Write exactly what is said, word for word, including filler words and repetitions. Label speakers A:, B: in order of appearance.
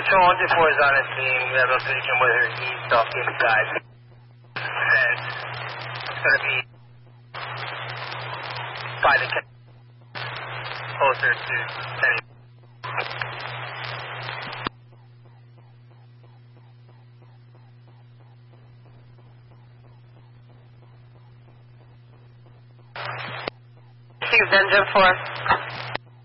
A: Patrol one two four is on the scene. We have a position where he's off the inside. And it's going to be by the closer to ten.
B: Six Denver four.